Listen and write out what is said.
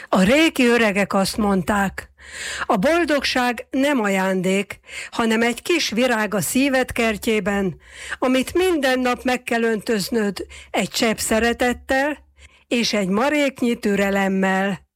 A régi öregek azt mondták, a boldogság nem ajándék, hanem egy kis virág a szíved kertjében, amit minden nap meg kell öntöznöd egy csepp szeretettel és egy maréknyi türelemmel.